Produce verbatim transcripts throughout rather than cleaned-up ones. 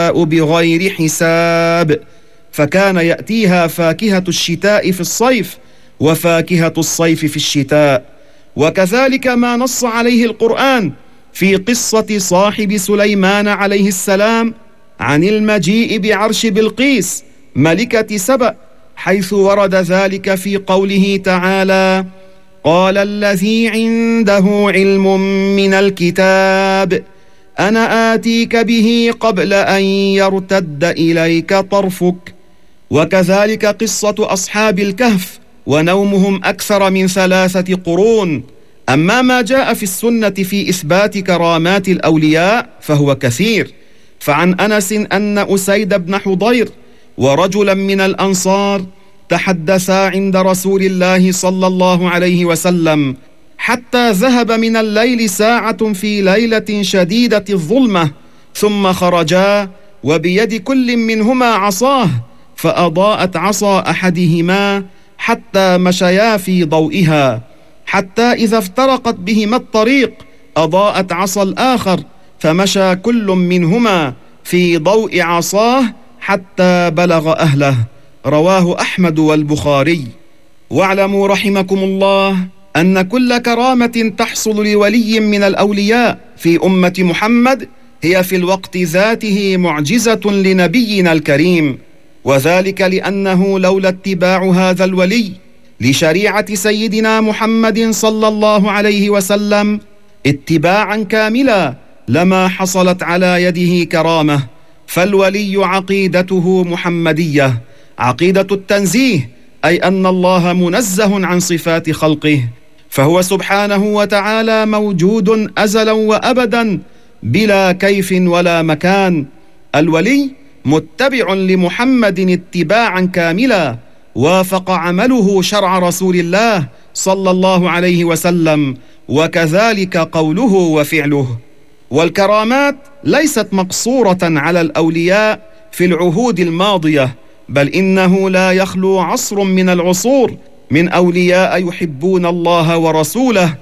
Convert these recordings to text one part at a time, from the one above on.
تشاء بغير حساب، فكان يأتيها فاكهة الشتاء في الصيف وفاكهة الصيف في الشتاء. وكذلك ما نص عليه القرآن في قصة صاحب سليمان عليه السلام عن المجيء بعرش بلقيس ملكة سبأ، حيث ورد ذلك في قوله تعالى: قال الذي عنده علم من الكتاب أنا آتيك به قبل أن يرتد إليك طرفك. وكذلك قصة أصحاب الكهف ونومهم أكثر من ثلاثة قرون. أما ما جاء في السنة في إثبات كرامات الأولياء فهو كثير، فعن أنس أن أسيد بن حضير ورجلا من الأنصار تحدثا عند رسول الله صلى الله عليه وسلم حتى ذهب من الليل ساعة في ليلة شديدة الظلمة، ثم خرجا وبيد كل منهما عصاه، فأضاءت عصا أحدهما حتى مشيا في ضوئها، حتى إذا افترقت بهما الطريق أضاءت عصا الآخر، فمشى كل منهما في ضوء عصاه حتى بلغ أهله. رواه أحمد والبخاري. واعلموا رحمكم الله أن كل كرامة تحصل لولي من الأولياء في أمة محمد هي في الوقت ذاته معجزة لنبينا الكريم، وذلك لأنه لولا اتباع هذا الولي لشريعة سيدنا محمد صلى الله عليه وسلم اتباعا كاملا لما حصلت على يده كرامة. فالولي عقيدته محمدية، عقيدة التنزيه، أي أن الله منزه عن صفات خلقه، فهو سبحانه وتعالى موجود أزلا وأبدا بلا كيف ولا مكان. الولي متبع لمحمد اتباعا كاملا، وافق عمله شرع رسول الله صلى الله عليه وسلم، وكذلك قوله وفعله. والكرامات ليست مقصورة على الأولياء في العهود الماضية، بل إنه لا يخلو عصر من العصور من أولياء يحبون الله ورسوله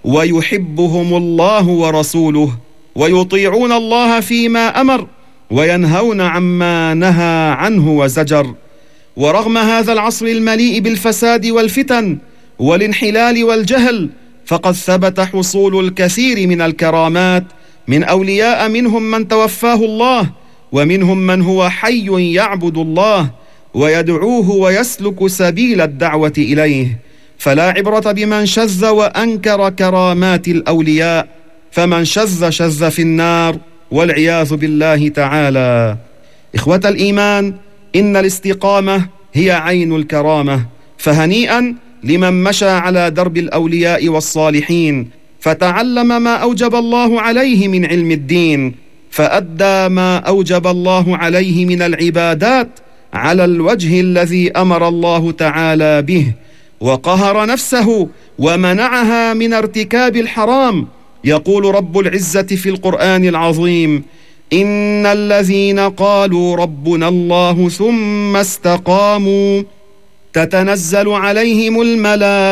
ويحبهم الله ورسوله، ويطيعون الله فيما أمر وينهون عما نهى عنه وزجر. ورغم هذا العصر المليء بالفساد والفتن والانحلال والجهل، فقد ثبت حصول الكثير من الكرامات من أولياء، منهم من توفاه الله، ومنهم من هو حي يعبد الله ويدعوه ويسلك سبيل الدعوة إليه. فلا عبرة بمن شذ وأنكر كرامات الأولياء، فمن شذ شذ في النار والعياذ بالله تعالى. إخوة الإيمان، إن الاستقامة هي عين الكرامة، فهنيئا لمن مشى على درب الأولياء والصالحين، فتعلم ما أوجب الله عليه من علم الدين، فأدى ما أوجب الله عليه من العبادات على الوجه الذي أمر الله تعالى به، وقهر نفسه ومنعها من ارتكاب الحرام. يقول رب العزة في القرآن العظيم: إن الذين قالوا ربنا الله ثم استقاموا تتنزل عليهم الملائكة